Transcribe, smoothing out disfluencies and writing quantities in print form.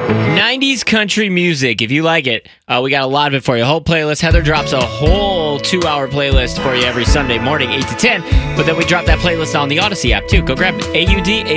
90s country music. If you like it, we got a lot of it for you. A whole playlist. Heather drops a whole 2-hour playlist for you every Sunday morning, 8 to 10. But then we drop that playlist on the Odyssey app, too. Go grab it. AUD